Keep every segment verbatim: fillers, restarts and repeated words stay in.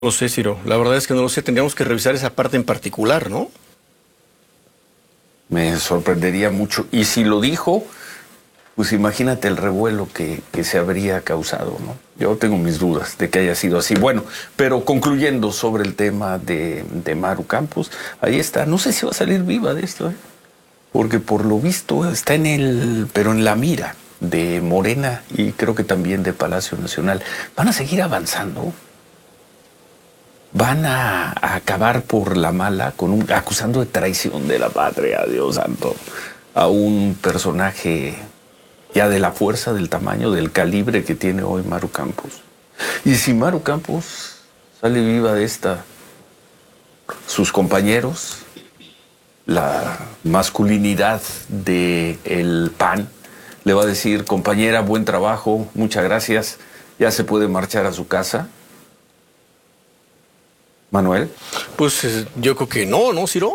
No sé, Ciro, la verdad es que no lo sé, tendríamos que revisar esa parte en particular, ¿no? Me sorprendería mucho. Y si lo dijo, pues imagínate el revuelo que, que se habría causado, ¿no? Yo tengo mis dudas de que haya sido así. Bueno, pero concluyendo sobre el tema de, de Maru Campos, ahí está. No sé si va a salir viva de esto, ¿eh? Porque por lo visto está en el, pero en la mira de Morena y creo que también de Palacio Nacional. Van a seguir avanzando. Van a, a acabar por la mala con un, acusando de traición de la patria, Dios santo, a un personaje ya de la fuerza, del tamaño, del calibre que tiene hoy Maru Campos. Y si Maru Campos sale viva de esta, sus compañeros, la masculinidad del P A N, le va a decir: compañera, buen trabajo, muchas gracias, ya se puede marchar a su casa. Manuel. Pues eh, yo creo que no, ¿no, Ciro?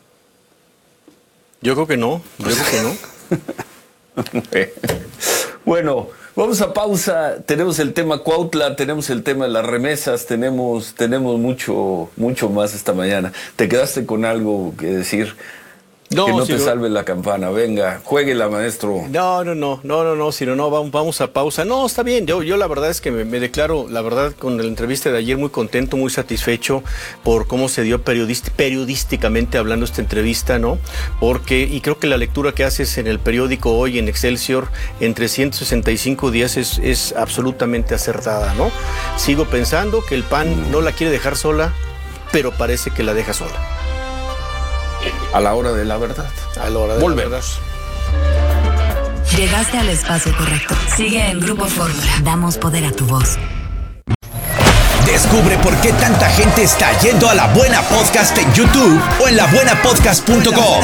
Yo creo que no, yo creo que no. Bueno, vamos a pausa. Tenemos el tema Cuautla, tenemos el tema de las remesas, tenemos, tenemos mucho, mucho más esta mañana. ¿Te quedaste con algo que decir? No, que no Ciro, te salve la campana. Venga, juéguela, maestro. No, no, no, no, no, no, Ciro, no, vamos, vamos a pausa. No, está bien, yo, yo la verdad es que me, me declaro, la verdad, con la entrevista de ayer muy contento, muy satisfecho por cómo se dio periodist, periodísticamente hablando esta entrevista, ¿no? Porque, y creo que la lectura que haces en el periódico hoy, en Excelsior, en trescientos sesenta y cinco días es, es absolutamente acertada, ¿no? Sigo pensando que el P A N no la quiere dejar sola, pero parece que la deja sola. A la hora de la verdad. A la hora de Volvemos. la verdad. Llegaste al espacio correcto. Sigue en Grupo Fórmula. Damos poder a tu voz. Descubre por qué tanta gente está yendo a La Buena Podcast en YouTube o en la buena podcast punto com.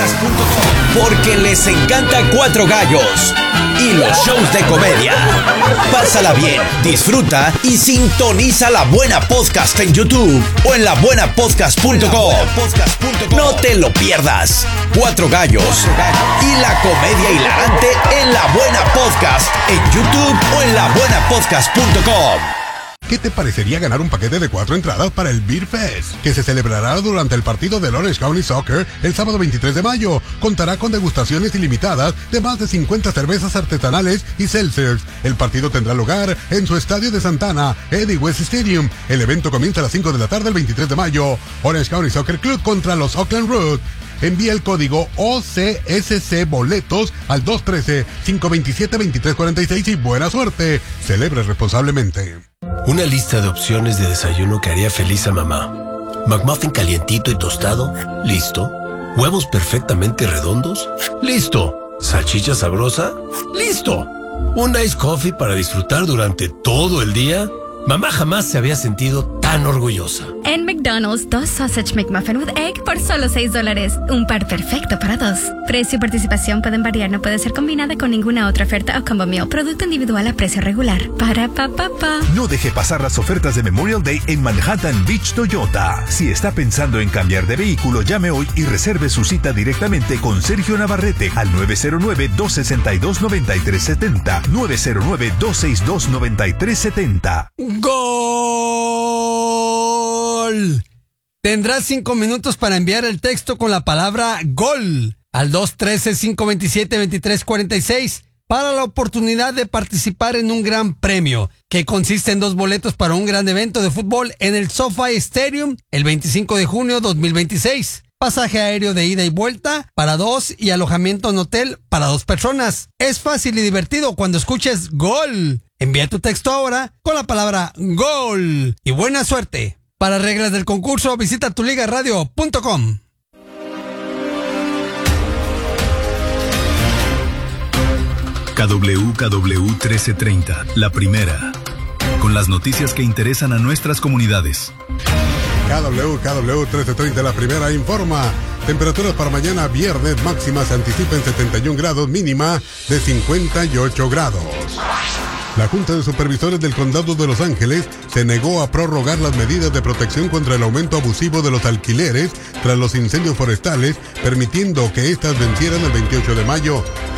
Porque les encanta Cuatro Gallos y los shows de comedia. Pásala bien, disfruta y sintoniza La Buena Podcast en YouTube o en la buena podcast punto com. No te lo pierdas. Cuatro Gallos y la comedia hilarante en La Buena Podcast en YouTube o en la buena podcast punto com. ¿Qué te parecería ganar un paquete de cuatro entradas para el Beer Fest, que se celebrará durante el partido del Orange County Soccer el sábado veintitrés de mayo? Contará con degustaciones ilimitadas de más de cincuenta cervezas artesanales y seltzers. El partido tendrá lugar en su estadio de Santana, Eddie West Stadium. El evento comienza a las cinco de la tarde el veintitrés de mayo. Orange County Soccer Club contra los Oakland Roots. Envía el código O C S C Boletos al dos uno tres, cinco dos siete, dos tres cuatro seis y buena suerte. Celebre responsablemente. Una lista de opciones de desayuno que haría feliz a mamá. McMuffin calientito y tostado, listo. Huevos perfectamente redondos, listo. Salchicha sabrosa, listo. Un ice coffee para disfrutar durante todo el día. Mamá jamás se había sentido tan orgullosa. En McDonald's, dos Sausage McMuffin with Egg por solo seis dólares. Un par perfecto para dos. Precio y participación pueden variar, no puede ser combinada con ninguna otra oferta o combo meal. Producto individual a precio regular. Para pa pa pa. No deje pasar las ofertas de Memorial Day en Manhattan Beach Toyota. Si está pensando en cambiar de vehículo, llame hoy y reserve su cita directamente con Sergio Navarrete al nueve cero nueve, dos seis dos, nueve tres siete cero. nueve cero nueve, dos seis dos, nueve tres siete cero. ¡Gol! Tendrás cinco minutos para enviar el texto con la palabra GOL al dos uno tres, cinco dos siete, dos tres cuatro seis para la oportunidad de participar en un gran premio que consiste en dos boletos para un gran evento de fútbol en el SoFi Stadium el veinticinco de junio de dos mil veintiséis. Pasaje aéreo de ida y vuelta para dos y alojamiento en hotel para dos personas. Es fácil y divertido cuando escuches GOL. Envía tu texto ahora con la palabra GOL y buena suerte. Para reglas del concurso, visita tu liga radio punto com. K W K W trece treinta, la primera. Con las noticias que interesan a nuestras comunidades. K W K W trece treinta, la primera, informa. Temperaturas para mañana viernes máximas se anticipan setenta y un grados, mínima de cincuenta y ocho grados. La Junta de Supervisores del Condado de Los Ángeles se negó a prorrogar las medidas de protección contra el aumento abusivo de los alquileres tras los incendios forestales, permitiendo que éstas vencieran el veintiocho de mayo.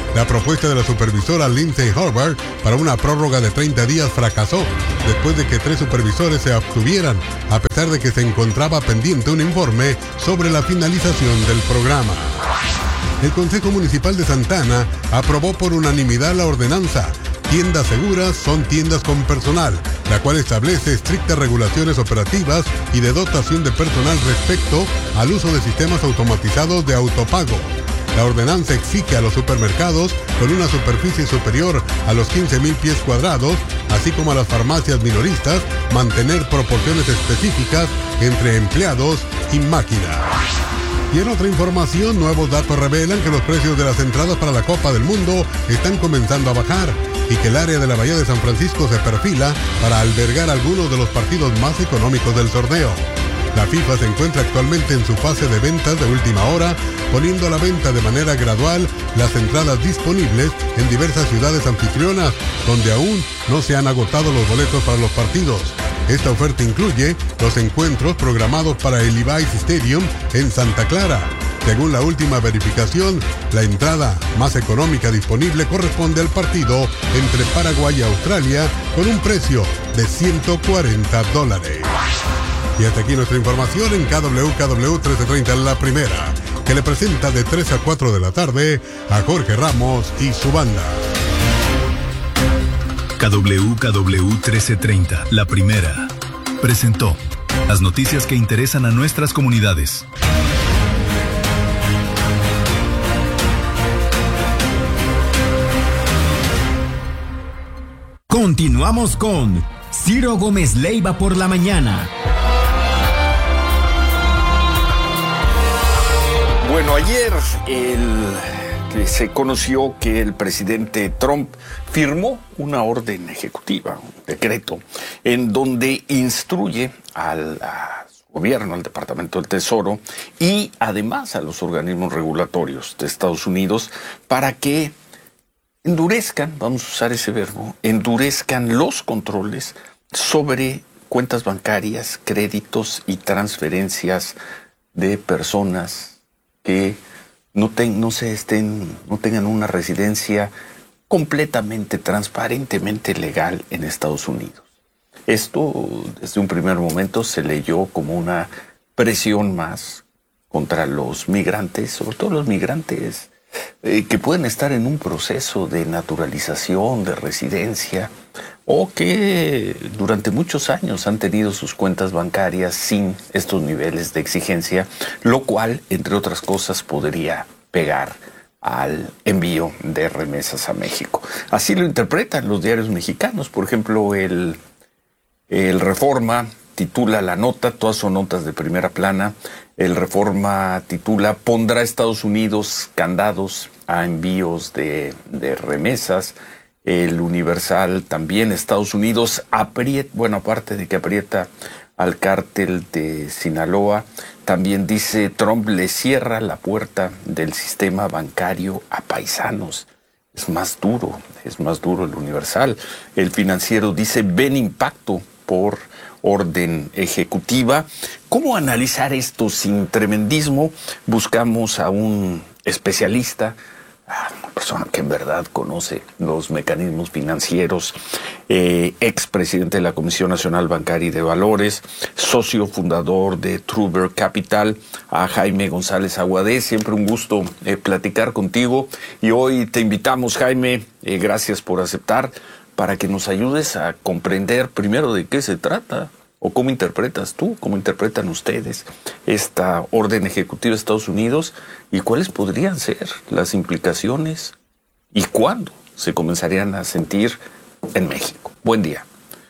La propuesta de la supervisora Lindsay Hubbard para una prórroga de treinta días fracasó después de que tres supervisores se abstuvieran, a pesar de que se encontraba pendiente un informe sobre la finalización del programa. El Consejo Municipal de Santa Ana aprobó por unanimidad la ordenanza Tiendas seguras son tiendas con personal, la cual establece estrictas regulaciones operativas y de dotación de personal respecto al uso de sistemas automatizados de autopago. La ordenanza exige a los supermercados con una superficie superior a los quince mil pies cuadrados, así como a las farmacias minoristas, mantener proporciones específicas entre empleados y máquinas. Y en otra información, nuevos datos revelan que los precios de las entradas para la Copa del Mundo están comenzando a bajar y que el área de la Bahía de San Francisco se perfila para albergar algunos de los partidos más económicos del torneo. La FIFA se encuentra actualmente en su fase de ventas de última hora, poniendo a la venta de manera gradual las entradas disponibles en diversas ciudades anfitrionas, donde aún no se han agotado los boletos para los partidos. Esta oferta incluye los encuentros programados para el Levi's Stadium en Santa Clara. Según la última verificación, la entrada más económica disponible corresponde al partido entre Paraguay y Australia con un precio de ciento cuarenta dólares. Y hasta aquí nuestra información en K W K W trece treinta La Primera, que le presenta de tres a cuatro de la tarde a Jorge Ramos y su banda. K W K W trece treinta, La Primera, presentó las noticias que interesan a nuestras comunidades. Continuamos con Ciro Gómez Leiva por la mañana. Bueno, ayer el, se conoció que el presidente Trump firmó una orden ejecutiva, un decreto, en donde instruye al a su gobierno, al Departamento del Tesoro y además a los organismos regulatorios de Estados Unidos para que endurezcan, vamos a usar ese verbo, endurezcan los controles sobre cuentas bancarias, créditos y transferencias de personas que no, ten, no, se estén, no tengan una residencia completamente, transparentemente legal en Estados Unidos. Esto, desde un primer momento, se leyó como una presión más contra los migrantes, sobre todo los migrantes eh, que pueden estar en un proceso de naturalización, de residencia, o que durante muchos años han tenido sus cuentas bancarias sin estos niveles de exigencia, lo cual, entre otras cosas, podría pegar al envío de remesas a México. Así lo interpretan los diarios mexicanos. Por ejemplo, el, el Reforma titula la nota, todas son notas de primera plana, el Reforma titula «Pondrá Estados Unidos candados a envíos de, de remesas». El Universal también, Estados Unidos aprieta, bueno, aparte de que aprieta al cártel de Sinaloa, también dice Trump le cierra la puerta del sistema bancario a paisanos. Es más duro, es más duro el Universal. El Financiero dice ven impacto por orden ejecutiva. ¿Cómo analizar esto sin tremendismo? Buscamos a un especialista, una persona que en verdad conoce los mecanismos financieros, eh, expresidente de la Comisión Nacional Bancaria y de Valores, socio fundador de Truber Capital, a Jaime González Aguadé. Siempre un gusto eh, platicar contigo y hoy te invitamos, Jaime, eh, gracias por aceptar, para que nos ayudes a comprender primero de qué se trata. ¿O cómo interpretas tú, cómo interpretan ustedes esta orden ejecutiva de Estados Unidos y cuáles podrían ser las implicaciones y cuándo se comenzarían a sentir en México? Buen día.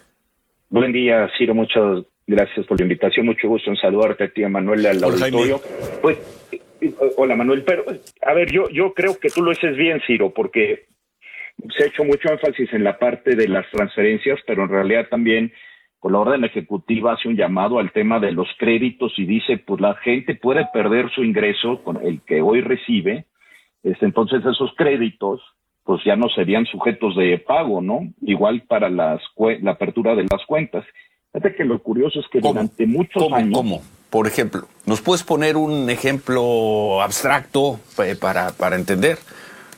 Buen día, Ciro. Muchas gracias por la invitación. Mucho gusto en saludarte a ti, a Manuel, al Hola, auditorio. Pues, hola, Manuel. Pero, a ver, yo, yo creo que tú lo haces bien, Ciro, porque se ha hecho mucho énfasis en la parte de las transferencias, pero en realidad también con la orden ejecutiva hace un llamado al tema de los créditos y dice, pues la gente puede perder su ingreso con el que hoy recibe, este, entonces esos créditos pues ya no serían sujetos de pago, ¿no? Igual para las la apertura de las cuentas. Fíjate que lo curioso es que ¿Cómo? durante muchos ¿Cómo? años... ¿Cómo? Por ejemplo, ¿nos puedes poner un ejemplo abstracto para, para entender?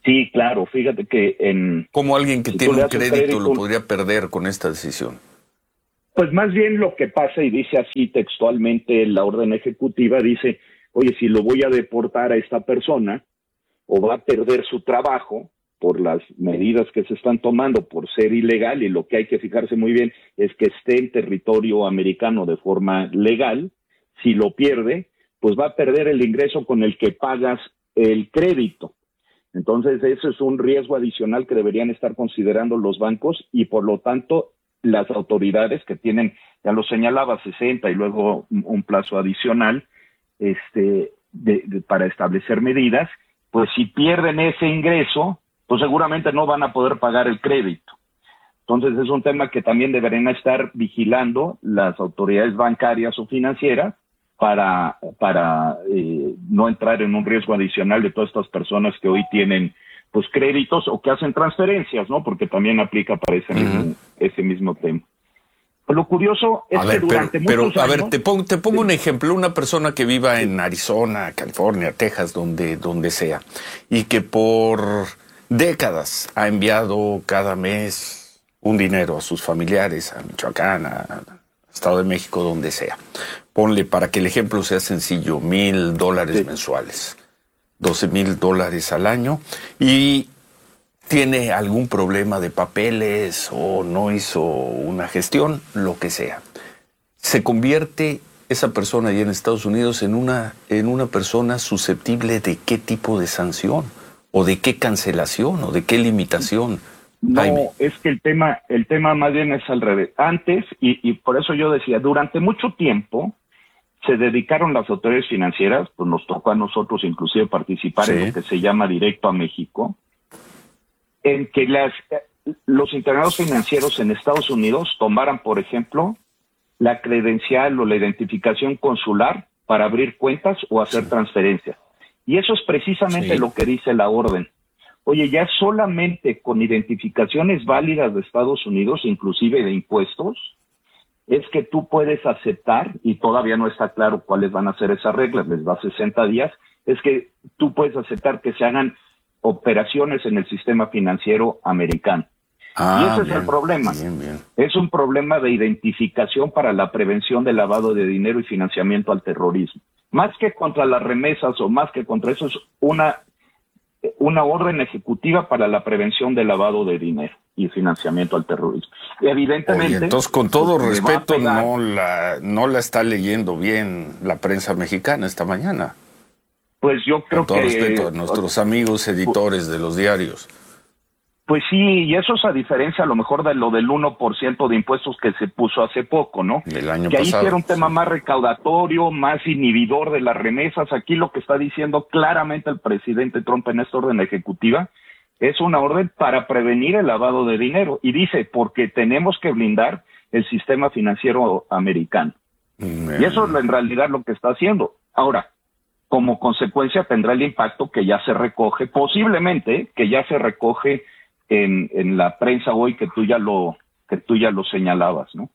Sí, claro, fíjate que en... ¿Cómo alguien que si tiene tú le un haces crédito, crédito lo podría perder con esta decisión? Pues más bien lo que pasa, y dice así textualmente la orden ejecutiva, dice, oye, si lo voy a deportar a esta persona, o va a perder su trabajo por las medidas que se están tomando por ser ilegal, y lo que hay que fijarse muy bien es que esté en territorio americano de forma legal. Si lo pierde, pues va a perder el ingreso con el que pagas el crédito. Entonces, eso es un riesgo adicional que deberían estar considerando los bancos, y por lo tanto las autoridades que tienen, ya lo señalaba, sesenta y luego un plazo adicional este, de, de, para establecer medidas, pues si pierden ese ingreso, pues seguramente no van a poder pagar el crédito. Entonces es un tema que también deberían estar vigilando las autoridades bancarias o financieras para, para eh, no entrar en un riesgo adicional de todas estas personas que hoy tienen pues créditos o que hacen transferencias, ¿no? Porque también aplica para ese, uh-huh. mismo, ese mismo tema. Pues lo curioso es a que ver, durante pero, muchos pero, años... A ver, te pongo, te pongo un ejemplo. Una persona que viva en Arizona, California, Texas, donde, donde sea, y que por décadas ha enviado cada mes un dinero a sus familiares, a Michoacán, a Estado de México, donde sea. Ponle, para que el ejemplo sea sencillo, mil dólares sí. mensuales, doce mil dólares al año, y tiene algún problema de papeles o no hizo una gestión, lo que sea. Se convierte esa persona allí en Estados Unidos en una, en una persona susceptible de qué tipo de sanción, o de qué cancelación, o de qué limitación. No, Jaime. Es que el tema, el tema más bien es al revés. Antes, y, y por eso yo decía, durante mucho tiempo se dedicaron las autoridades financieras, pues nos tocó a nosotros inclusive participar sí. en lo que se llama Directo a México, en que las, los internados financieros en Estados Unidos tomaran, por ejemplo, la credencial o la identificación consular para abrir cuentas o hacer sí. transferencias. Y eso es precisamente sí. lo que dice la orden. Oye, ya solamente con identificaciones válidas de Estados Unidos, inclusive de impuestos, es que tú puedes aceptar, y todavía no está claro cuáles van a ser esas reglas, les da sesenta días, es que tú puedes aceptar que se hagan operaciones en el sistema financiero americano. Ah, y ese bien, es el problema. Bien, bien. Es un problema de identificación para la prevención del lavado de dinero y financiamiento al terrorismo. Más que contra las remesas o más que contra eso, es una, una orden ejecutiva para la prevención del lavado de dinero y financiamiento al terrorismo. Y evidentemente... Oye, entonces, con todo respeto, no la, no la está leyendo bien la prensa mexicana esta mañana. Pues yo creo Con todo que... respeto a nuestros amigos editores de los diarios. Pues sí, y eso es a diferencia a lo mejor de lo del uno por ciento de impuestos que se puso hace poco, ¿no? El año que pasado. ahí era un tema más recaudatorio, más inhibidor de las remesas. Aquí lo que está diciendo claramente el presidente Trump en esta orden ejecutiva es una orden para prevenir el lavado de dinero. Y dice, porque tenemos que blindar el sistema financiero americano. Mm. Y eso es en realidad lo que está haciendo. Ahora, como consecuencia tendrá el impacto que ya se recoge, posiblemente que ya se recoge en, en la prensa hoy que tú ya lo que tú ya lo señalabas, ¿no?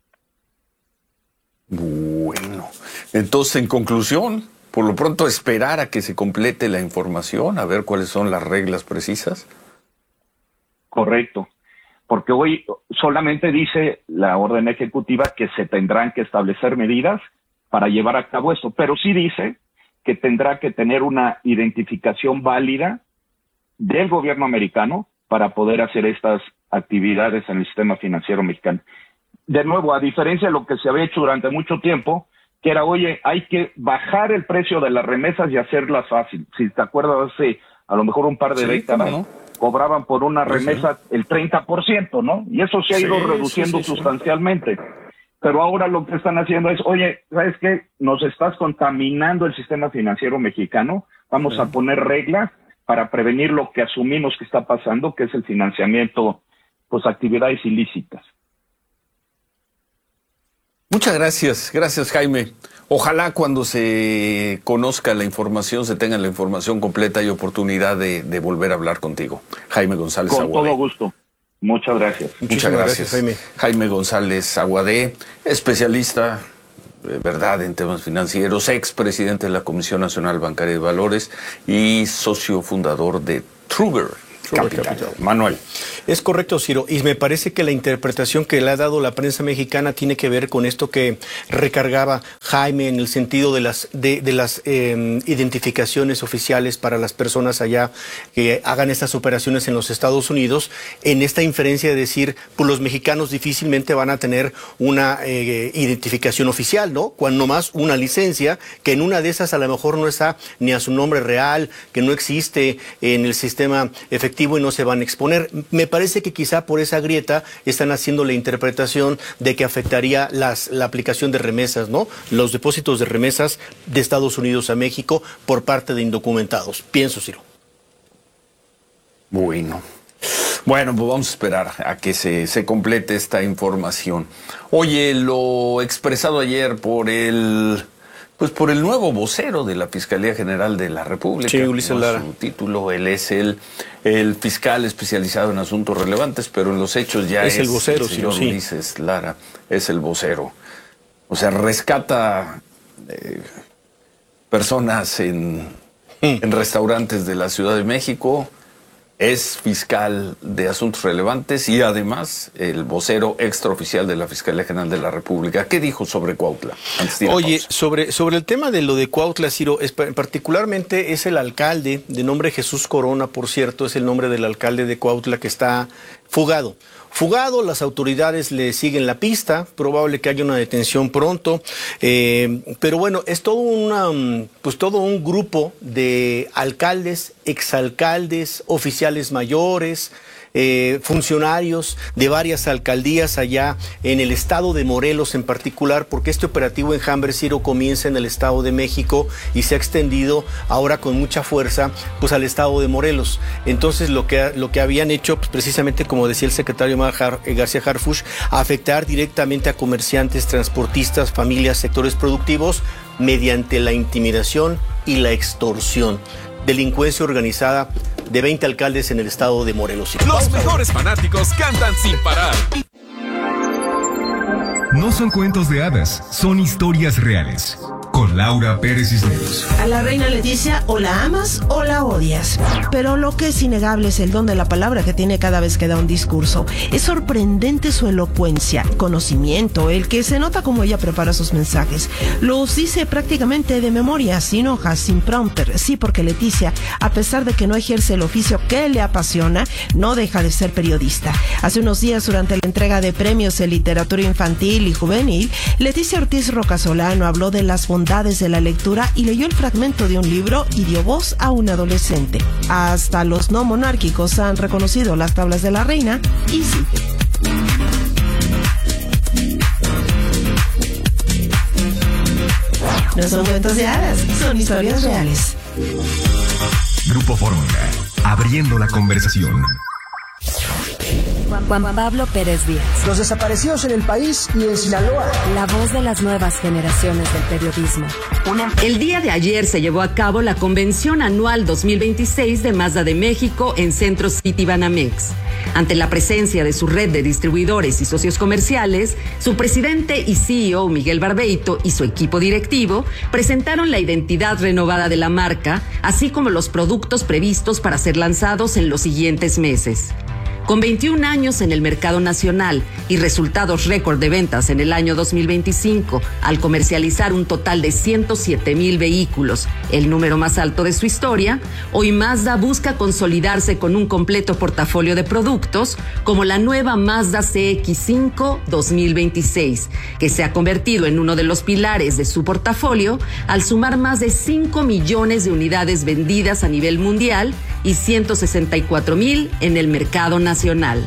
Bueno, entonces en conclusión, por lo pronto esperar a que se complete la información, a ver cuáles son las reglas precisas. Correcto, porque hoy solamente dice la orden ejecutiva que se tendrán que establecer medidas para llevar a cabo esto, pero sí dice que tendrá que tener una identificación válida del gobierno americano para poder hacer estas actividades en el sistema financiero mexicano. De nuevo, a diferencia de lo que se había hecho durante mucho tiempo, que era, oye, hay que bajar el precio de las remesas y hacerlas fácil. Si te acuerdas, hace a lo mejor un par de sí, décadas, ¿no? Cobraban por una remesa sí. el treinta por ciento, ¿no? Y eso se ha ido sí, reduciendo sí, sí, sustancialmente. Sí. Pero ahora lo que están haciendo es, oye, ¿sabes qué? Nos estás contaminando el sistema financiero mexicano, vamos sí. a poner reglas para prevenir lo que asumimos que está pasando, que es el financiamiento, pues actividades ilícitas. Muchas gracias, gracias Jaime. Ojalá cuando se conozca la información, se tenga la información completa y oportunidad de, de volver a hablar contigo. Jaime González Con Aguadé. todo gusto. Muchas gracias. Muchas gracias, gracias Jaime. Jaime González Aguadé, especialista, de verdad, en temas financieros, expresidente de la Comisión Nacional Bancaria de Valores y socio fundador de Trugger capital. Manuel. Es correcto, Ciro, y me parece que la interpretación que le ha dado la prensa mexicana tiene que ver con esto que recargaba Jaime en el sentido de las, de, de las eh, identificaciones oficiales para las personas allá que hagan estas operaciones en los Estados Unidos, en esta inferencia de decir, pues los mexicanos difícilmente van a tener una eh, identificación oficial, ¿no? Cuando más una licencia, que en una de esas a lo mejor no está ni a su nombre real, que no existe en el sistema efectivo y no se van a exponer. Me parece que quizá por esa grieta están haciendo la interpretación de que afectaría las, la aplicación de remesas, ¿no? Los depósitos de remesas de Estados Unidos a México por parte de indocumentados. Pienso, Ciro. Bueno. Bueno, pues vamos a esperar a que se, se complete esta información. Oye, lo expresado ayer por el... Pues por el nuevo vocero de la Fiscalía General de la República. Sí, Ulises no Lara. Su título, él es el, el fiscal especializado en asuntos relevantes, pero en los hechos ya es, es el vocero, el señor sí, sí. Ulises Lara, es el vocero. O sea, rescata eh, personas en, en restaurantes de la Ciudad de México, es fiscal de asuntos relevantes y además el vocero extraoficial de la Fiscalía General de la República. ¿Qué dijo sobre Cuautla? Antes de ir a Oye, pausa. sobre, sobre el tema de lo de Cuautla, Ciro, es, particularmente es el alcalde, de nombre Jesús Corona, por cierto, es el nombre del alcalde de Cuautla que está fugado. Fugado, las autoridades le siguen la pista, probable que haya una detención pronto, eh, pero bueno, es todo, una, pues todo un grupo de alcaldes, exalcaldes, oficiales mayores, eh, funcionarios de varias alcaldías allá en el estado de Morelos en particular, porque este operativo Enjambre, Ciro, comienza en el estado de México y se ha extendido ahora con mucha fuerza pues al estado de Morelos. Entonces lo que, lo que habían hecho, pues, precisamente como decía el secretario García Harfuch, afectar directamente a comerciantes, transportistas, familias, sectores productivos mediante la intimidación y la extorsión. Delincuencia organizada de veinte alcaldes en el estado de Morelos. Los mejores fanáticos cantan sin parar. No son cuentos de hadas, son historias reales. Con Laura Pérez Cisneros. A la reina Leticia o la amas o la odias. Pero lo que es innegable es el don de la palabra que tiene cada vez que da un discurso. Es sorprendente su elocuencia, conocimiento, el que se nota como ella prepara sus mensajes. Los dice prácticamente de memoria, sin hojas, sin prompter. Sí, porque Leticia, a pesar de que no ejerce el oficio que le apasiona, no deja de ser periodista. Hace unos días, durante la entrega de premios en literatura infantil y juvenil, Leticia Ortiz Rocasolano habló de las bondades de la lectura y leyó el fragmento de un libro y dio voz a un adolescente. Hasta los no monárquicos han reconocido las tablas de la reina y sí. No son cuentos de hadas, son historias reales. Grupo Fórmula, abriendo la conversación. Juan Pablo Pérez Díaz. Los desaparecidos en el país y en Sinaloa. La voz de las nuevas generaciones del periodismo. Una... El día de ayer se llevó a cabo la Convención Anual dos mil veintiséis de Mazda de México en Centro City Banamex. Ante la presencia de su red de distribuidores y socios comerciales, su presidente y C E O Miguel Barbeito y su equipo directivo presentaron la identidad renovada de la marca, así como los productos previstos para ser lanzados en los siguientes meses. Con veintiún años en el mercado nacional y resultados récord de ventas en el año dos mil veinticinco, al comercializar un total de ciento siete mil vehículos, el número más alto de su historia, hoy Mazda busca consolidarse con un completo portafolio de productos como la nueva Mazda C X cinco dos mil veintiséis, que se ha convertido en uno de los pilares de su portafolio al sumar más de cinco millones de unidades vendidas a nivel mundial y ciento sesenta y cuatro mil en el mercado nacional.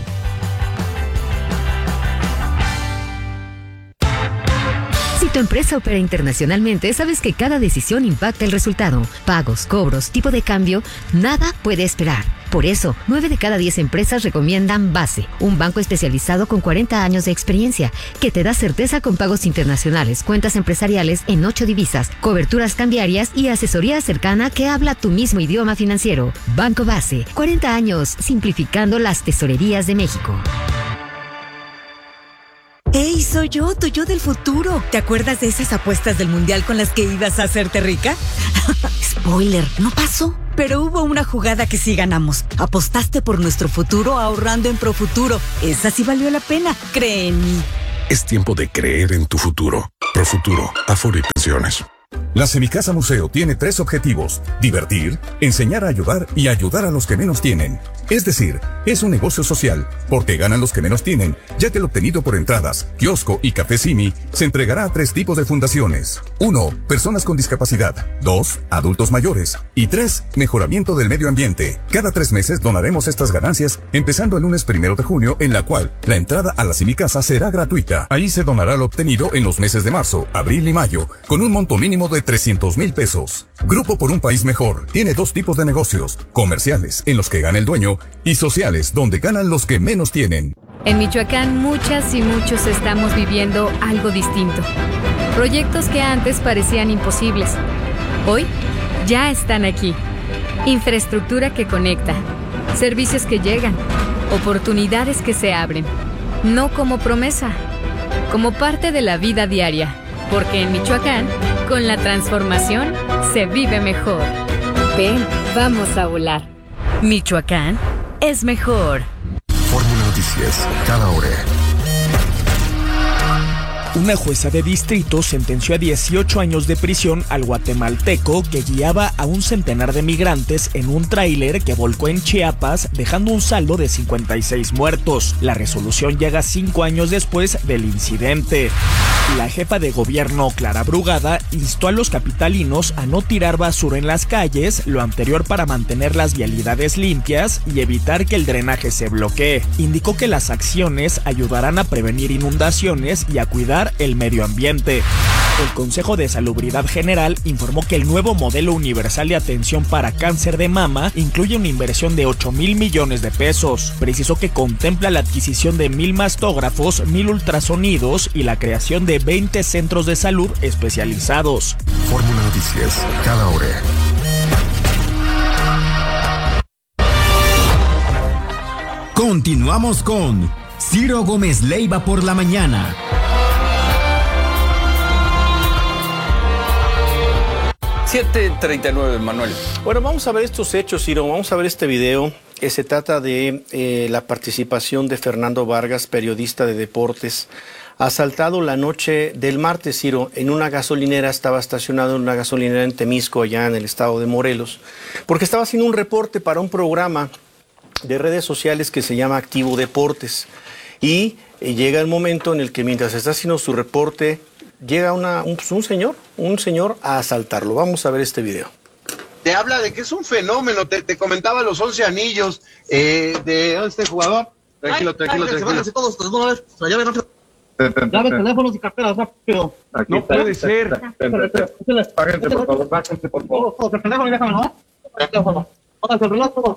Si tu empresa opera internacionalmente, sabes que cada decisión impacta el resultado. Pagos, cobros, tipo de cambio, nada puede esperar. Por eso, nueve de cada diez empresas recomiendan Base, un banco especializado con cuarenta años de experiencia, que te da certeza con pagos internacionales, cuentas empresariales en ocho divisas, coberturas cambiarias y asesoría cercana que habla tu mismo idioma financiero. Banco Base, cuarenta años, simplificando las tesorerías de México. ¡Ey, soy yo, tu yo del futuro! ¿Te acuerdas de esas apuestas del mundial con las que ibas a hacerte rica? Spoiler, no pasó. Pero hubo una jugada que sí ganamos. Apostaste por nuestro futuro ahorrando en Profuturo. Esa sí valió la pena, cree en mí. Es tiempo de creer en tu futuro. Profuturo, Afore y Pensiones. La Semicasa Museo tiene tres objetivos: divertir, enseñar a ayudar y ayudar a los que menos tienen. Es decir, es un negocio social, porque ganan los que menos tienen, ya que el obtenido por entradas, kiosco y café Simi se entregará a tres tipos de fundaciones. Uno, personas con discapacidad. Dos, adultos mayores. Y tres, mejoramiento del medio ambiente. Cada tres meses donaremos estas ganancias, empezando el lunes primero de junio, en la cual la entrada a la Semicasa será gratuita. Ahí se donará lo obtenido en los meses de marzo, abril y mayo, con un monto mínimo de trescientos mil pesos. Grupo por un País Mejor tiene dos tipos de negocios: comerciales, en los que gana el dueño, y sociales, donde ganan los que menos tienen. En Michoacán, muchas y muchos estamos viviendo algo distinto. Proyectos que antes parecían imposibles, hoy ya están aquí. Infraestructura que conecta, servicios que llegan, oportunidades que se abren. No como promesa, como parte de la vida diaria. Porque en Michoacán, con la transformación, se vive mejor. Ven, vamos a volar. Michoacán es mejor. Fórmula Noticias, cada hora. Una jueza de distrito sentenció a dieciocho años de prisión al guatemalteco que guiaba a un centenar de migrantes en un tráiler que volcó en Chiapas, dejando un saldo de cincuenta y seis muertos. La resolución llega cinco años después del incidente. La jefa de gobierno, Clara Brugada, instó a los capitalinos a no tirar basura en las calles, lo anterior para mantener las vialidades limpias y evitar que el drenaje se bloquee. Indicó que las acciones ayudarán a prevenir inundaciones y a cuidar el medio ambiente. El Consejo de Salubridad General informó que el nuevo modelo universal de atención para cáncer de mama incluye una inversión de ocho mil millones de pesos. Precisó que contempla la adquisición de mil mastógrafos, mil ultrasonidos y la creación de veinte centros de salud especializados. Fórmula Noticias, cada hora. Continuamos con Ciro Gómez Leiva por la mañana. siete treinta y nueve, Manuel. Bueno, vamos a ver estos hechos, Ciro. Vamos a ver este video que se trata de eh, la participación de Fernando Vargas, periodista de deportes, asaltado la noche del martes, Ciro, en una gasolinera. Estaba estacionado en una gasolinera en Temisco, allá en el estado de Morelos, porque estaba haciendo un reporte para un programa de redes sociales que se llama Activo Deportes. Y eh, llega el momento en el que mientras está haciendo su reporte, llega una, un, un señor, un señor a asaltarlo. Vamos a ver este video. Te habla de que es un fenómeno. Te, te comentaba los once anillos eh, de este jugador. Tranquilo, ay, tranquilo, ay, tranquilo. Se todos, todos, todos, todos, llave rápido. Llave, teléfonos y carteras rápido. Aquí no está, puede está, ser. Bájense, por favor, bájense, por favor. Todos, el teléfono y déjame, ¿no? El teléfono. Pónganse el reloj, todos.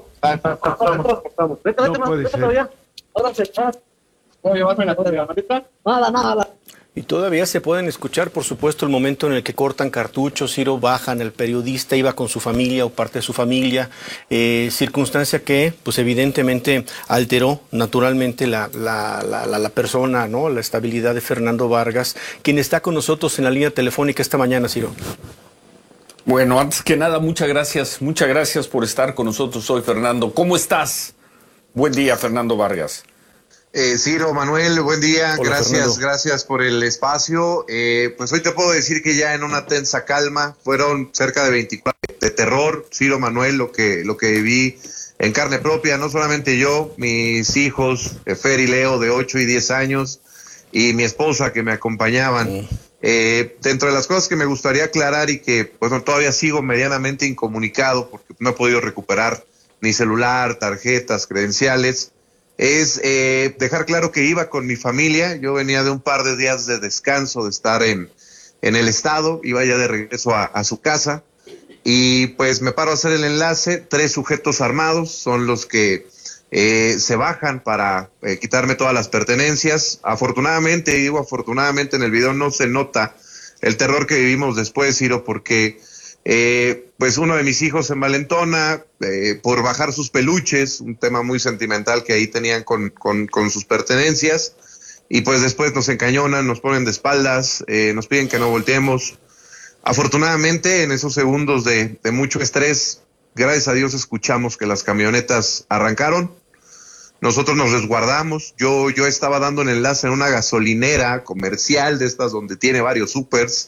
No puede ser. ¿Cómo llevaste la cosa de la maleta? Nada, nada. Y todavía se pueden escuchar, por supuesto, el momento en el que cortan cartuchos, Ciro, bajan, el periodista iba con su familia o parte de su familia, eh, circunstancia que, pues evidentemente, alteró naturalmente la, la, la, la, la persona, ¿no? La estabilidad de Fernando Vargas, quien está con nosotros en la línea telefónica esta mañana, Ciro. Bueno, antes que nada, muchas gracias, muchas gracias por estar con nosotros hoy, Fernando. ¿Cómo estás? Buen día, Fernando Vargas. Eh, Ciro, Manuel, buen día. Hola, gracias, Fernando. Gracias por el espacio. Eh, pues hoy te puedo decir que ya en una tensa calma, fueron cerca de veinticuatro de terror, Ciro, Manuel, lo que, lo que viví en carne propia, no solamente yo, mis hijos, Fer y Leo, de ocho y diez años, y mi esposa que me acompañaban. Mm. Eh, dentro de las cosas que me gustaría aclarar y que pues no, todavía sigo medianamente incomunicado porque no he podido recuperar ni celular, tarjetas, credenciales, es eh, dejar claro que iba con mi familia. Yo venía de un par de días de descanso, de estar en, en el estado, iba ya de regreso a, a su casa y pues me paro a hacer el enlace. Tres sujetos armados son los que eh, se bajan para eh, quitarme todas las pertenencias. Afortunadamente, y digo afortunadamente, en el video no se nota el terror que vivimos después, Ciro, porque Eh, pues uno de mis hijos se envalentona eh, por bajar sus peluches, un tema muy sentimental que ahí tenían con, con, con sus pertenencias, y pues después nos encañonan, nos ponen de espaldas, eh, nos piden que no volteemos. Afortunadamente, en esos segundos de, de mucho estrés, gracias a Dios escuchamos que las camionetas arrancaron. Nosotros nos resguardamos. Yo, yo estaba dando el enlace en una gasolinera comercial de estas donde tiene varios supers,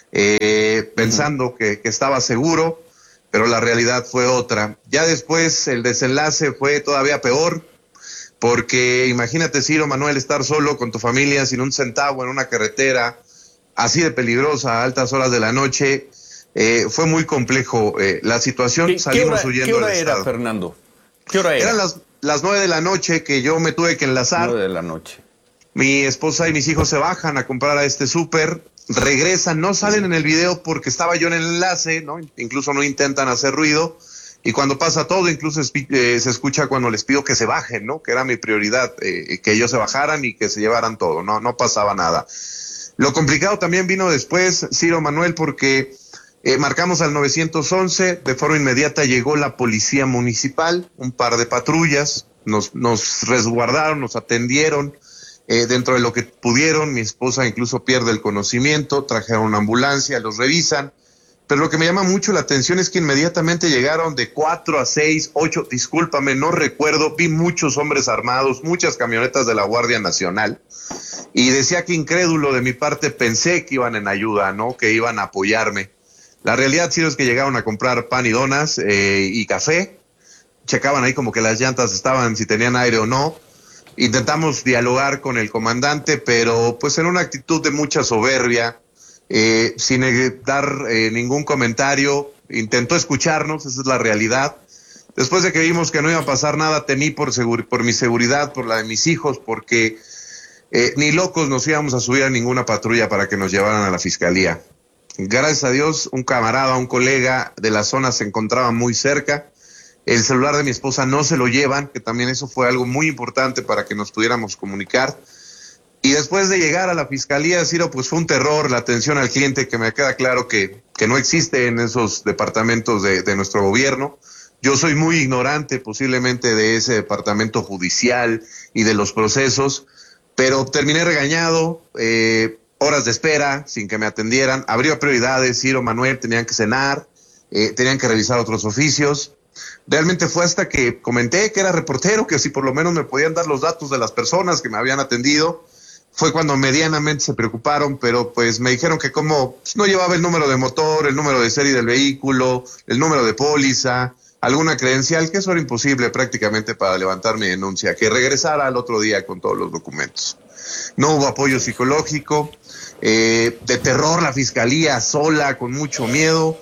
eh, pensando que, que estaba seguro, pero la realidad fue otra. Ya después el desenlace fue todavía peor, porque imagínate, Ciro, Manuel, estar solo con tu familia sin un centavo en una carretera así de peligrosa a altas horas de la noche. Eh, fue muy complejo eh, la situación. ¿Qué, salimos ¿qué hora, huyendo ¿qué hora del era, estado. Fernando? ¿Qué hora era? Eran las, las nueve de la noche que yo me tuve que enlazar. Nueve de la noche. Mi esposa y mis hijos se bajan a comprar a este súper, regresan, no salen en el video porque estaba yo en el enlace, ¿no? Incluso no intentan hacer ruido. Y cuando pasa todo, incluso eh, se escucha cuando les pido que se bajen, ¿no? Que era mi prioridad, eh, que ellos se bajaran y que se llevaran todo, no, no pasaba nada. Lo complicado también vino después, Ciro, Manuel, porque eh, marcamos al nueve once, de forma inmediata llegó la policía municipal, un par de patrullas, nos, nos resguardaron, nos atendieron eh, dentro de lo que pudieron. Mi esposa incluso pierde el conocimiento, trajeron una ambulancia, los revisan. Pero lo que me llama mucho la atención es que inmediatamente llegaron de cuatro a seis, ocho, discúlpame, no recuerdo, vi muchos hombres armados, muchas camionetas de la Guardia Nacional, y decía que incrédulo de mi parte pensé que iban en ayuda, ¿no? Que iban a apoyarme. La realidad, sí, es que llegaron a comprar pan y donas eh, y café, checaban ahí como que las llantas estaban, si tenían aire o no. Intentamos dialogar con el comandante, pero pues en una actitud de mucha soberbia, Eh, sin dar eh, ningún comentario, intentó escucharnos, esa es la realidad. Después de que vimos que no iba a pasar nada, temí por, por mi seguridad, por la de mis hijos, porque eh, ni locos nos íbamos a subir a ninguna patrulla para que nos llevaran a la fiscalía. Gracias a Dios, un camarada, un colega de la zona se encontraba muy cerca. El celular de mi esposa no se lo llevan, que también eso fue algo muy importante para que nos pudiéramos comunicar. Y después de llegar a la fiscalía, Ciro, pues fue un terror, la atención al cliente, que me queda claro que, que no existe en esos departamentos de, de nuestro gobierno. Yo soy muy ignorante posiblemente de ese departamento judicial y de los procesos, pero terminé regañado, eh, horas de espera sin que me atendieran. Habría prioridades, Ciro, Manuel, tenían que cenar, eh, tenían que revisar otros oficios. Realmente fue hasta que comenté que era reportero, que si por lo menos me podían dar los datos de las personas que me habían atendido. Fue cuando medianamente se preocuparon, pero pues me dijeron que como pues, no llevaba el número de motor, el número de serie del vehículo, el número de póliza, alguna credencial, que eso era imposible prácticamente para levantar mi denuncia, que regresara al otro día con todos los documentos. No hubo apoyo psicológico, eh, de terror la fiscalía sola, con mucho miedo.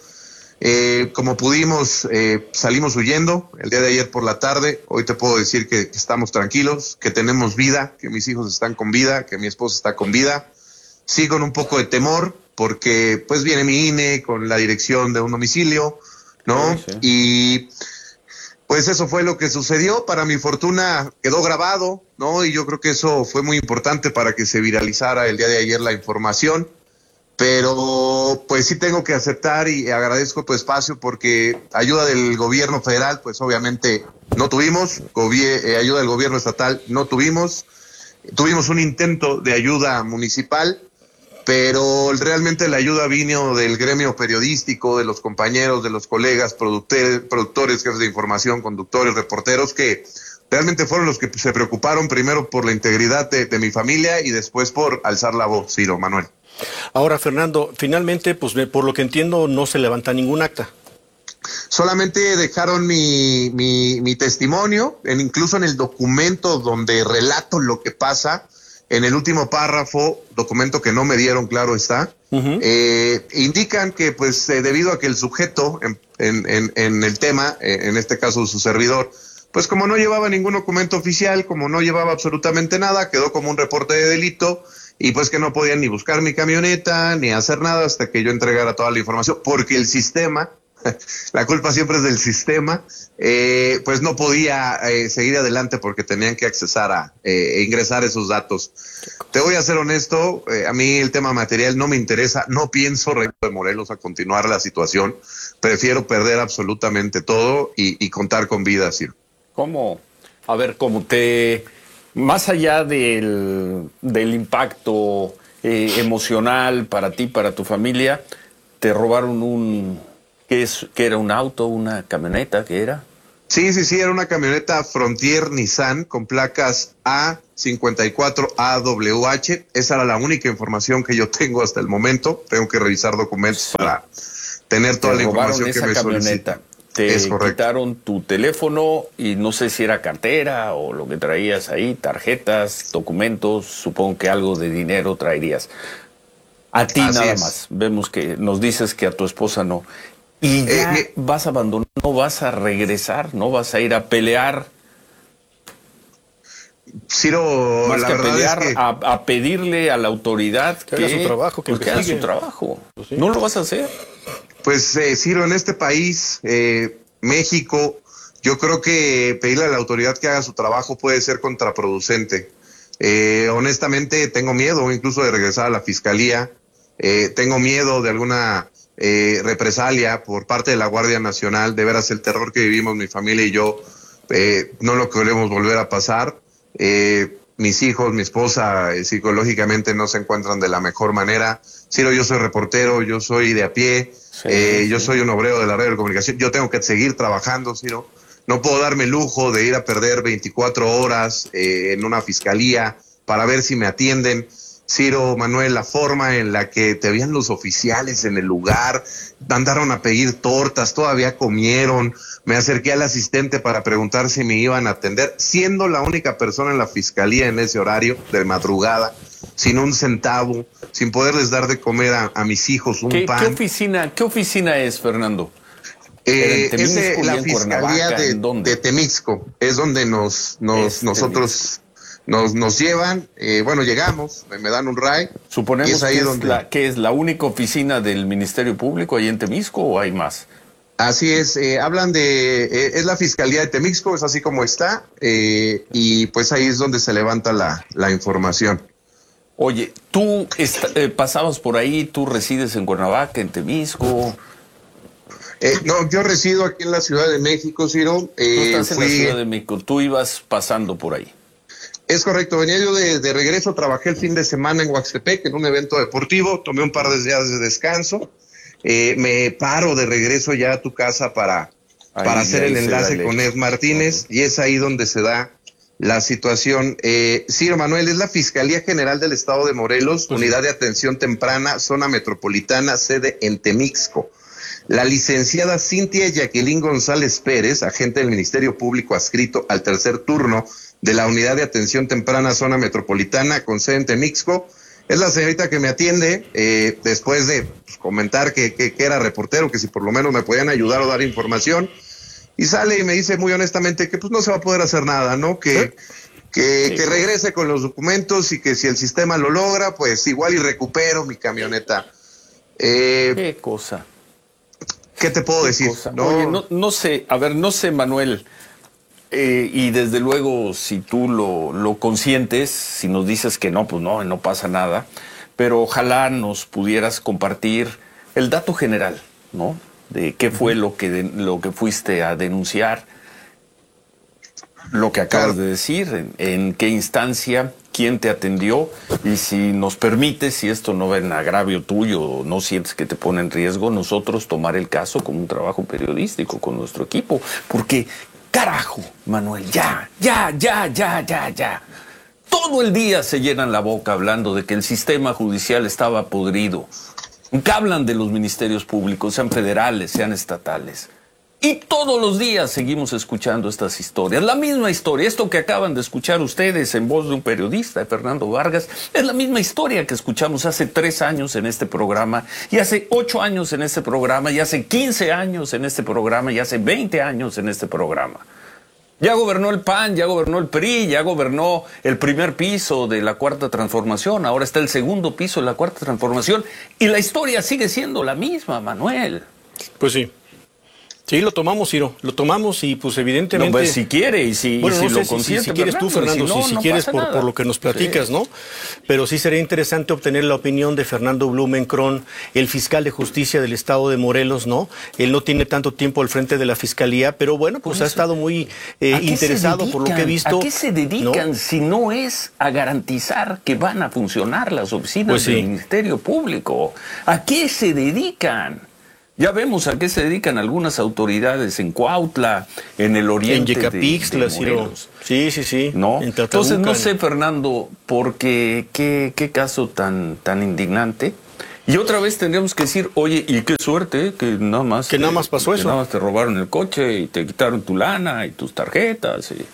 Eh, como pudimos, eh, salimos huyendo el día de ayer por la tarde. Hoy te puedo decir que, que estamos tranquilos, que tenemos vida, que mis hijos están con vida, que mi esposa está con vida. Sí, con un poco de temor, porque pues viene mi I N E con la dirección de un domicilio, ¿no? Sí, sí. Y pues eso fue lo que sucedió. Para mi fortuna quedó grabado, ¿no? Y yo creo que eso fue muy importante para que se viralizara el día de ayer la información. Pero pues sí tengo que aceptar y agradezco tu espacio, porque ayuda del gobierno federal pues obviamente no tuvimos, gobier- eh, ayuda del gobierno estatal no tuvimos, tuvimos un intento de ayuda municipal, pero realmente la ayuda vino del gremio periodístico, de los compañeros, de los colegas, productores, productores, jefes de información, conductores, reporteros, que realmente fueron los que se preocuparon primero por la integridad de, de mi familia y después por alzar la voz, Ciro, Manuel. Ahora, Fernando, finalmente, pues por lo que entiendo, no se levanta ningún acta. Solamente dejaron mi, mi, mi testimonio, en, incluso en el documento donde relato lo que pasa, en el último párrafo, documento que no me dieron, claro está, uh-huh. eh, indican que pues eh, debido a que el sujeto en, en, en, en el tema, eh, en este caso su servidor, pues como no llevaba ningún documento oficial, como no llevaba absolutamente nada, quedó como un reporte de delito. Y pues que no podían ni buscar mi camioneta, ni hacer nada hasta que yo entregara toda la información, porque el sistema, la culpa siempre es del sistema, eh, pues no podía eh, seguir adelante porque tenían que accesar a eh, ingresar esos datos. Te voy a ser honesto, eh, a mí el tema material no me interesa, no pienso regresar de Morelos a continuar la situación, prefiero perder absolutamente todo y, y contar con vida, Ciro. ¿Cómo? A ver, ¿cómo te... más allá del, del impacto eh, emocional para ti, para tu familia, te robaron un... ¿Qué, es, ¿Qué era? ¿Un auto? ¿Una camioneta? ¿Qué era? Sí, sí, sí, era una camioneta Frontier Nissan con placas A cincuenta y cuatro A W H. Esa era la única información que yo tengo hasta el momento. Tengo que revisar documentos sí. para tener toda te la información esa que me camioneta. solicita. Te es quitaron tu teléfono y no sé si era cartera o lo que traías ahí, tarjetas, documentos, supongo que algo de dinero traerías. A ti Así nada es. más. Vemos que nos dices que a tu esposa no. Y ya eh, vas a abandonar, no vas a regresar, no vas a ir a pelear. Ciro, más la que a verdad pelear, es que... a, a pedirle a la autoridad que, que haga su trabajo, que, pues que haga su trabajo. Pues sí. ¿No lo vas a hacer? Pues, eh, Ciro, en este país, eh, México, yo creo que pedirle a la autoridad que haga su trabajo puede ser contraproducente. Eh, honestamente, tengo miedo incluso de regresar a la fiscalía. Eh, tengo miedo de alguna eh, represalia por parte de la Guardia Nacional. De veras, el terror que vivimos mi familia y yo, eh, no lo queremos volver a pasar. Eh, mis hijos, mi esposa, eh, psicológicamente no se encuentran de la mejor manera. Ciro, yo soy reportero, yo soy de a pie, sí, eh, sí. yo soy un obrero de la red de comunicación. Yo tengo que seguir trabajando, Ciro. No puedo darme el lujo de ir a perder veinticuatro horas eh, en una fiscalía para ver si me atienden. Ciro, Manuel, la forma en la que te veían los oficiales en el lugar, mandaron a pedir tortas, todavía comieron, me acerqué al asistente para preguntar si me iban a atender, siendo la única persona en la fiscalía en ese horario de madrugada, sin un centavo, sin poderles dar de comer a, a mis hijos un ¿Qué, pan. ¿qué oficina, ¿Qué oficina es, Fernando? Eh, es la fiscalía de, de Temixco, es donde nos, nos nosotros... Nos, nos llevan, eh, bueno, llegamos, me, me dan un ride. Suponemos es ahí que, donde... es la, que es la única oficina del Ministerio Público ahí en Temixco, ¿o hay más? Así es, eh, hablan de, eh, es la Fiscalía de Temixco, es así como está, eh, y pues ahí es donde se levanta la, la información. Oye, tú eh, pasabas por ahí, tú resides en Cuernavaca, en Temixco. Eh, no, yo resido aquí en la Ciudad de México, Ciro. Eh, tú estás fui... en la Ciudad de México, tú ibas pasando por ahí. Es correcto, venía yo de, de regreso, trabajé el fin de semana en Huaxtepec en un evento deportivo, tomé un par de días de descanso, eh, me paro de regreso ya a tu casa para, ahí, para hacer el enlace con Ed Martínez, uh-huh. y es ahí donde se da la situación. Eh, Ciro Manuel, es la Fiscalía General del Estado de Morelos, pues Unidad sí. de Atención Temprana, Zona Metropolitana, sede en Temixco. La licenciada Cintia Jacqueline González Pérez, agente del Ministerio Público adscrito al tercer turno de la Unidad de Atención Temprana Zona Metropolitana con sede en Temixco, es la señorita que me atiende eh, después de pues, comentar que, que, que era reportero, que si por lo menos me podían ayudar o dar información, y sale y me dice muy honestamente que pues no se va a poder hacer nada, ¿no? Que, ¿Eh? que, sí. que regrese con los documentos y que si el sistema lo logra, pues igual y recupero mi camioneta. Eh, ¿Qué cosa? ¿Qué te puedo ¿Qué decir? ¿No? Oye, no, no sé, a ver, no sé, Manuel. Eh, y desde luego, si tú lo, lo consientes, si nos dices que no, pues no, no pasa nada, pero ojalá nos pudieras compartir el dato general, ¿no? De qué fue lo que, de, lo que fuiste a denunciar, lo que acabas claro. de decir, en, en qué instancia, quién te atendió, y si nos permite, si esto no va en agravio tuyo, no sientes que te pone en riesgo, nosotros tomar el caso como un trabajo periodístico con nuestro equipo, porque... Carajo, Manuel, ya, ya, ya, ya, ya, ya. Todo el día se llenan la boca hablando de que el sistema judicial estaba podrido. Que hablan de los ministerios públicos, sean federales, sean estatales. Y todos los días seguimos escuchando estas historias. La misma historia, esto que acaban de escuchar ustedes en voz de un periodista, de Fernando Vargas, es la misma historia que escuchamos hace tres años en este programa, y hace ocho años en este programa, y hace quince años en este programa, y hace veinte años en este programa. Ya gobernó el P A N, ya gobernó el P R I, ya gobernó el primer piso de la Cuarta Transformación, ahora está el segundo piso de la Cuarta Transformación, y la historia sigue siendo la misma, Manuel. Pues sí. Sí, lo tomamos, Ciro, lo tomamos y pues evidentemente... No, pues si quiere y si, bueno, y si no lo sé si, consiente, si, si quieres tú, Fernando, si, no, si, si no quieres por, por lo que nos platicas, sí. ¿no? Pero sí sería interesante obtener la opinión de Fernando Blumenkron, el fiscal de justicia del estado de Morelos, ¿no? Él no tiene tanto tiempo al frente de la fiscalía, pero bueno, pues ha estado muy eh, interesado por lo que he visto. ¿A qué se dedican ¿no? si no es a garantizar que van a funcionar las oficinas pues sí. del Ministerio Público? ¿A qué se dedican? Ya vemos a qué se dedican algunas autoridades en Cuautla, en el oriente en Yecapixtla, de, de Morelos. Sí, sí, sí. ¿No? En Entonces, no sé, Fernando, porque qué, qué caso tan, tan indignante. Y otra vez tendríamos que decir, oye, y qué suerte, que nada más... Que te, nada más pasó que eso. nada más te robaron el coche y te quitaron tu lana y tus tarjetas. Y...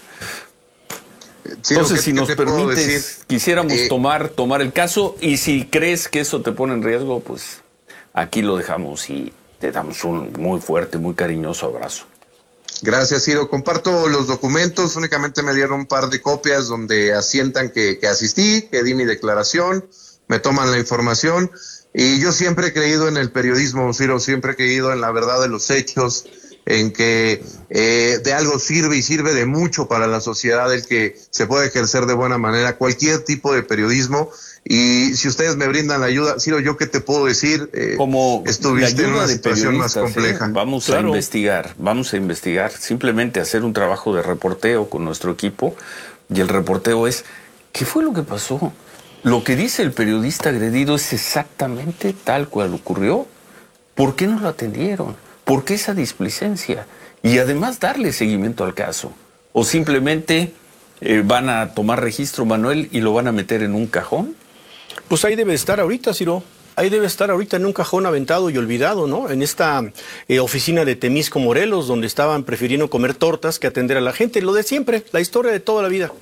Sí, Entonces, si nos permites, quisiéramos eh, tomar, tomar el caso, y si crees que eso te pone en riesgo, pues aquí lo dejamos y te damos un muy fuerte, muy cariñoso abrazo. Gracias, Ciro. Comparto los documentos, únicamente me dieron un par de copias donde asientan que, que asistí, que di mi declaración, me toman la información, y yo siempre he creído en el periodismo, Ciro, siempre he creído en la verdad de los hechos, en que eh, de algo sirve y sirve de mucho para la sociedad el que se puede ejercer de buena manera cualquier tipo de periodismo. Y si ustedes me brindan la ayuda, Ciro, ¿yo qué te puedo decir? Eh, Como estuviste en una situación más compleja. ¿eh? Vamos claro. a investigar, vamos a investigar, simplemente hacer un trabajo de reporteo con nuestro equipo, y el reporteo es, ¿qué fue lo que pasó? Lo que dice el periodista agredido es exactamente tal cual ocurrió. ¿Por qué no lo atendieron? ¿Por qué esa displicencia? Y además darle seguimiento al caso. O simplemente eh, van a tomar registro, Manuel, y lo van a meter en un cajón. Pues ahí debe estar ahorita, Ciro. Ahí debe estar ahorita en un cajón aventado y olvidado, ¿no? En esta eh, oficina de Temisco, Morelos, donde estaban prefiriendo comer tortas que atender a la gente. Lo de siempre, la historia de toda la vida.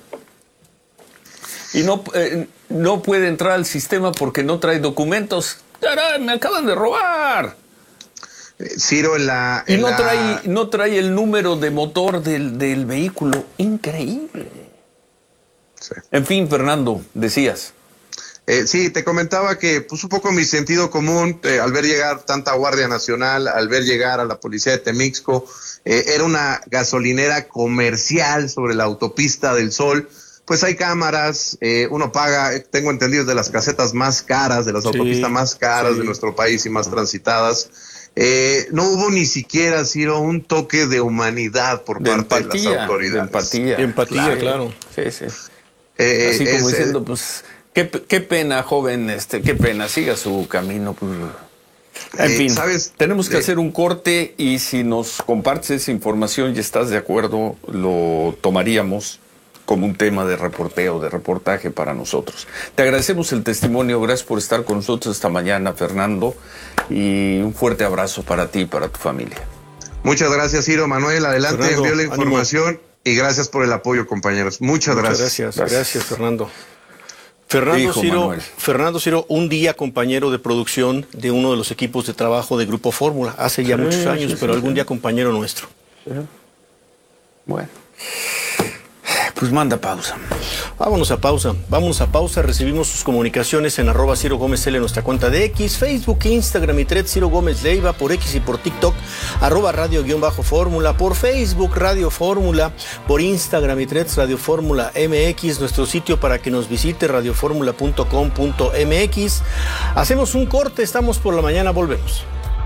Y no, eh, no puede entrar al sistema porque no trae documentos. ¡Caray, me acaban de robar! Ciro, en la... En y no, la... trae, no trae el número de motor del, del vehículo. Increíble. Sí. En fin, Fernando, decías. Eh, sí, te comentaba que pues un poco mi sentido común, eh, al ver llegar tanta Guardia Nacional, al ver llegar a la policía de Temixco, eh, era una gasolinera comercial sobre la autopista del Sol. Pues hay cámaras, eh, uno paga, tengo entendido, de las casetas más caras, de las sí, autopistas más caras sí. de nuestro país y más transitadas. Eh, no hubo ni siquiera, Ciro, un toque de humanidad por de parte empatía, de las autoridades. De empatía, de empatía, claro. claro. Sí, sí. Eh, Así como es, diciendo, pues, qué, qué pena, joven, este, qué pena, siga su camino. Pues. En eh, fin, ¿sabes? Tenemos que eh, hacer un corte, y si nos compartes esa información y estás de acuerdo, lo tomaríamos como un tema de reporteo, de reportaje para nosotros. Te agradecemos el testimonio, gracias por estar con nosotros esta mañana, Fernando, y un fuerte abrazo para ti y para tu familia. Muchas gracias, Ciro. Manuel, adelante, Fernando, envió la información, ánimo. Y gracias por el apoyo, compañeros. Muchas, Muchas gracias. gracias. Gracias, gracias Fernando. Fernando Hijo, Ciro, Manuel. Fernando Ciro, un día compañero de producción de uno de los equipos de trabajo de Grupo Fórmula, hace ya sí, muchos años, sí, pero sí, algún sí. día compañero nuestro. Sí. Bueno. Pues manda pausa. Vámonos a pausa. Vámonos a pausa. Recibimos sus comunicaciones en arroba Ciro Gómez L en nuestra cuenta de X, Facebook, Instagram y Thread Ciro Gómez Leiva, por X y por TikTok, arroba radio guión bajo fórmula, por Facebook Radio Fórmula, por Instagram y Threads Radio Fórmula M X, nuestro sitio para que nos visite radioformula punto com punto m x. Hacemos un corte, estamos por la mañana, volvemos.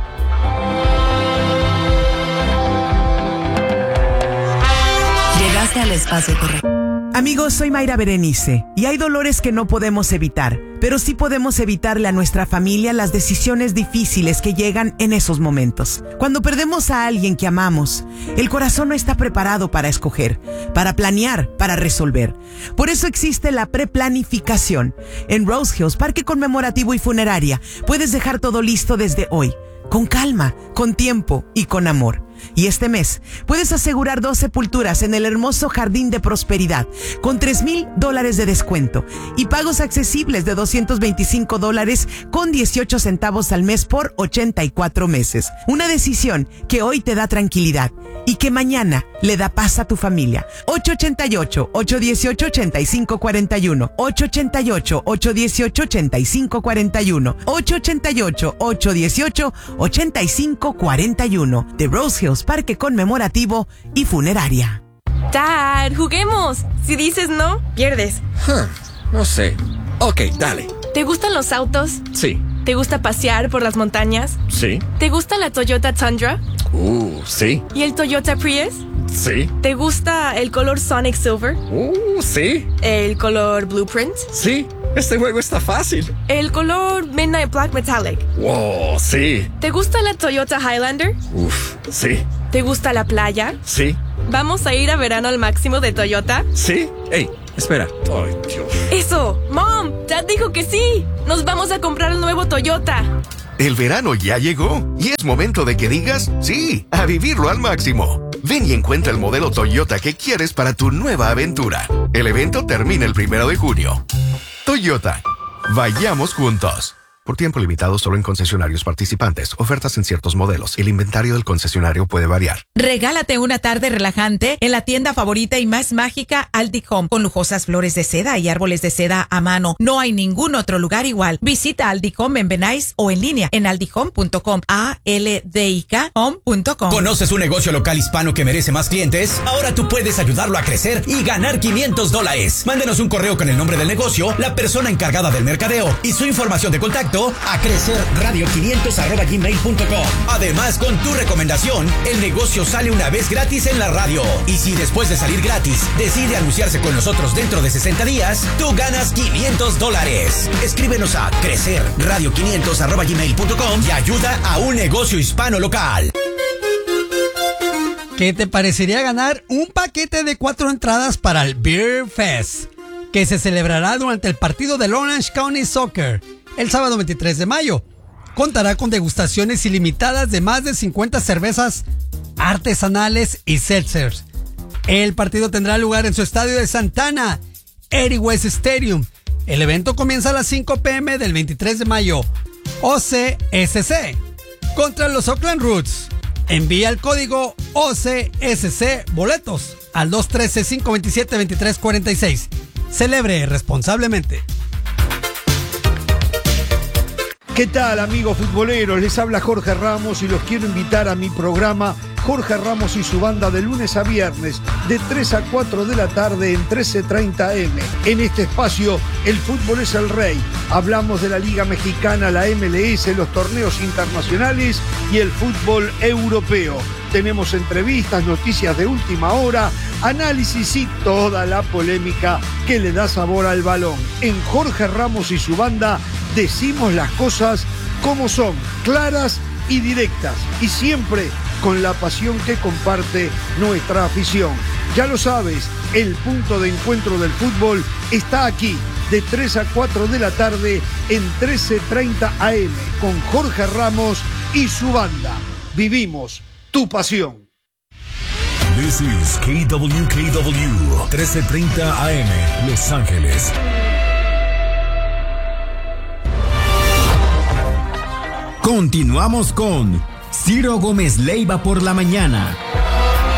Llegaste al espacio correcto. Amigos, soy Mayra Berenice, y hay dolores que no podemos evitar, pero sí podemos evitarle a nuestra familia las decisiones difíciles que llegan en esos momentos. Cuando perdemos a alguien que amamos, el corazón no está preparado para escoger, para planear, para resolver. Por eso existe la preplanificación. En Rose Hills, Parque Conmemorativo y Funeraria, puedes dejar todo listo desde hoy, con calma, con tiempo y con amor. Y este mes puedes asegurar dos sepulturas en el hermoso Jardín de Prosperidad con tres mil dólares de descuento y pagos accesibles de doscientos veinticinco dólares con dieciocho centavos al mes por ochenta y cuatro meses. Una decisión que hoy te da tranquilidad y que mañana le da paz a tu familia. ocho ocho ocho, ocho uno ocho, ocho cinco cuatro uno, ocho ocho ocho, ocho uno ocho, ocho cinco cuatro uno, ocho ocho ocho, ocho uno ocho, ocho cinco cuatro uno. The Rose Relojeos, parque conmemorativo y funeraria. Dad, juguemos. Si dices no, pierdes. Huh, no sé. Ok, dale. ¿Te gustan los autos? Sí. ¿Te gusta pasear por las montañas? Sí. ¿Te gusta la Toyota Tundra? Uh, sí. ¿Y el Toyota Prius? Sí. ¿Te gusta el color Sonic Silver? Uh, sí. ¿El color Blueprint? Sí. Este juego está fácil. ¿El color Midnight Black Metallic? Wow, sí. ¿Te gusta la Toyota Highlander? Uf, sí. ¿Te gusta la playa? Sí. ¿Vamos a ir a verano al máximo de Toyota? Sí. Ey, espera. Ay, Dios. ¡Eso! ¡Mom! Dad dijo que sí. Nos vamos a comprar el nuevo Toyota. El verano ya llegó y es momento de que digas sí, a vivirlo al máximo. Ven y encuentra el modelo Toyota que quieres para tu nueva aventura. El evento termina el primero de junio. Toyota. Vayamos juntos. Por tiempo limitado solo en concesionarios participantes. Ofertas en ciertos modelos. El inventario del concesionario puede variar. Regálate una tarde relajante en la tienda favorita y más mágica Aldi Home, con lujosas flores de seda y árboles de seda a mano. No hay ningún otro lugar igual. Visita Aldi Home en Benais o en línea en aldi home punto com. A L D I K home punto com. ¿Conoces un negocio local hispano que merece más clientes? Ahora tú puedes ayudarlo a crecer y ganar quinientos dólares. Mándenos un correo con el nombre del negocio, la persona encargada del mercadeo y su información de contacto a crecer radio quinientos arroba gmail punto com. Además, con tu recomendación, el negocio sale una vez gratis en la radio. Y si después de salir gratis decide anunciarse con nosotros dentro de sesenta días, tú ganas quinientos dólares. Escríbenos a crecer radio quinientos arroba gmail punto com y ayuda a un negocio hispano local. ¿Qué te parecería ganar un paquete de cuatro entradas para el Beer Fest, que se celebrará durante el partido del Orange County Soccer el sábado veintitrés de mayo? Contará con degustaciones ilimitadas de más de cincuenta cervezas artesanales y seltzers. El partido tendrá lugar en su estadio de Santana, Eddie West Stadium. El evento comienza a las cinco p m del veintitrés de mayo. O C S C contra los Oakland Roots. Envía el código O C S C boletos al dos uno tres, cinco dos siete, dos tres cuatro seis. Celebre responsablemente. ¿Qué tal, amigos futboleros? Les habla Jorge Ramos y los quiero invitar a mi programa Jorge Ramos y su banda de lunes a viernes de tres a cuatro de la tarde en trece treinta eme. En este espacio, el fútbol es el rey. Hablamos de la Liga Mexicana, la M L S, los torneos internacionales y el fútbol europeo. Tenemos entrevistas, noticias de última hora, análisis y toda la polémica que le da sabor al balón. En Jorge Ramos y su banda decimos las cosas como son, claras y directas, y siempre con la pasión que comparte nuestra afición. Ya lo sabes, el punto de encuentro del fútbol está aquí, de tres a cuatro de la tarde en trece treinta a eme, con Jorge Ramos y su banda. Vivimos tu pasión. This is K W K W, trece treinta a eme, Los Ángeles. Continuamos con Ciro Gómez Leiva por la mañana.